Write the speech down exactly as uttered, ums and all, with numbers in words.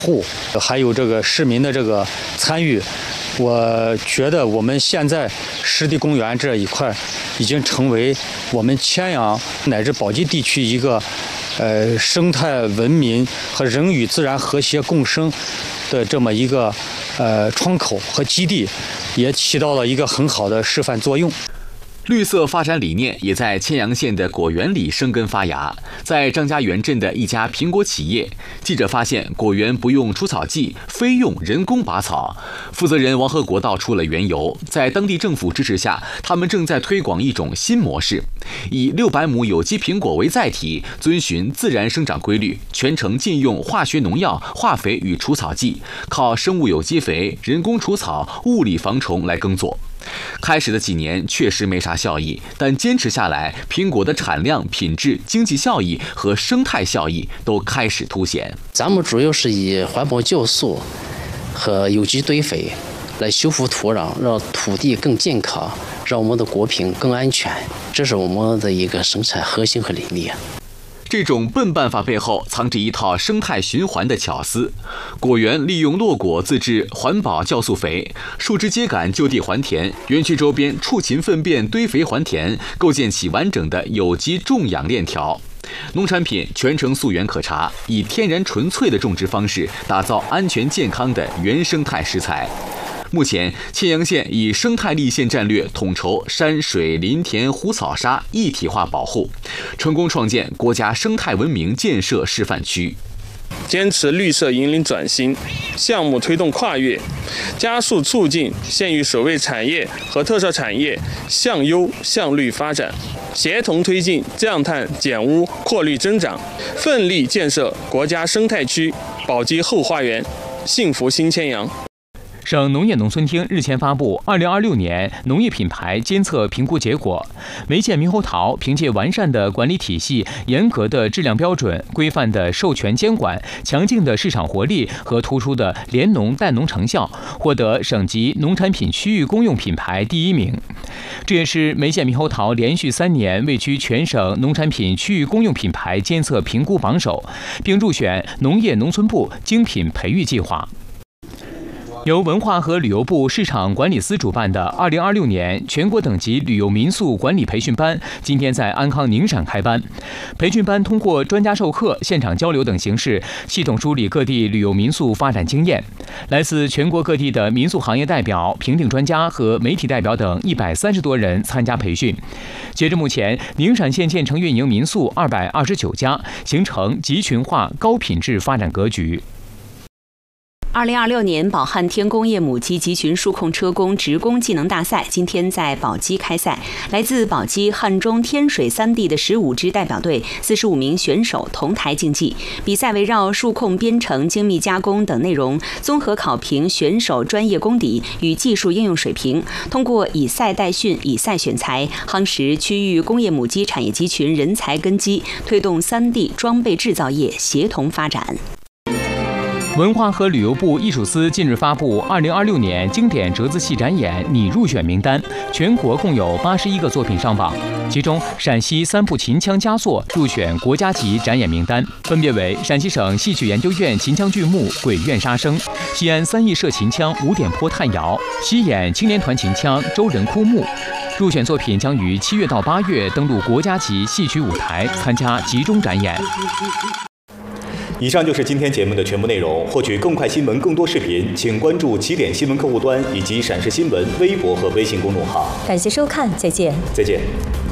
护，还有这个市民的这个参与。我觉得我们现在湿地公园这一块已经成为我们乾阳乃至宝鸡地区一个呃生态文明和人与自然和谐共生的这么一个呃窗口和基地，也起到了一个很好的示范作用。 绿色发展理念也在乾阳县的果园里生根发芽。在张家园镇的一家苹果企业，记者发现果园不用除草剂，非用人工拔草。负责人王和国道出了缘由，在当地政府支持下，他们正在推广一种新模式，以六百亩有机苹果为载体，遵循自然生长规律，全程禁用化学农药、化肥与除草剂，靠生物有机肥、人工除草、物理防虫来耕作。开始的几年确实没啥效益，但坚持下来，苹果的产量、品质、经济效益和生态效益都开始凸显。 咱们主要是以环保酵素和有机堆肥来修复土壤，让土地更健康，让我们的果品更安全，这是我们的一个生产核心和理念。 这种笨办法背后藏着一套生态循环的巧思。果园利用落果自制环保酵素肥，树枝秸秆就地还田，园区周边畜禽粪便堆肥还田，构建起完整的有机种养链条。农产品全程溯源可查，以天然纯粹的种植方式，打造安全健康的原生态食材。目前，乾阳县以生态立县战略统筹山水林田湖草沙一体化保护，成功创建国家生态文明建设示范区。 坚持绿色引领转型，项目推动跨越，加速促进县域首位产业和特色产业向优向绿发展，协同推进降碳减污扩绿增长，奋力建设国家生态区宝鸡后花园，幸福新乾阳。 省农业农村厅日前发布二零二六年农业品牌监测评估结果，梅县猕猴桃凭借完善的管理体系、严格的质量标准、规范的授权监管、强劲的市场活力和突出的联农带农成效，获得省级农产品区域公用品牌第一名。这也是梅县猕猴桃连续三年位居全省农产品区域公用品牌监测评估榜首，并入选农业农村部精品培育计划。由文化和旅游部市场管理司主办的二零二六年全国等级旅游民宿管理培训班今天在安康宁陕开班。培训班通过专家授课、现场交流等形式，系统梳理各地旅游民宿发展经验。来自全国各地的民宿行业代表、评定专家和媒体代表等一百三十多人参加培训。截至目前，宁陕县建成运营民宿二百二十九家，形成集群化、高品质发展格局。 二零二六年宝汉天工业母机集群数控车工职工技能大赛今天在宝鸡开赛，来自宝鸡、汉中、天水三地的十五支代表队、四十五名选手同台竞技。比赛围绕数控编程、精密加工等内容，综合考评选手专业功底与技术应用水平，通过以赛代训、以赛选材，夯实区域工业母机产业集群人才根基，推动三地装备制造业协同发展。 文化和旅游部艺术司近日发布二零二六年经典折子戏展演拟入选名单，全国共有八十一个作品上榜，其中陕西三部秦腔佳作入选国家级展演名单，分别为陕西省戏曲研究院秦腔剧目《鬼怨杀生》、西安三义社秦腔《五点坡探谣》、西演青年团秦腔《周人哭墓》。入选作品将于七月到八月登陆国家级戏曲舞台，参加集中展演。 以上就是今天节目的全部内容。获取更快新闻、更多视频，请关注起点新闻客户端以及陕视新闻微博和微信公众号。 感谢收看，再见。 再见。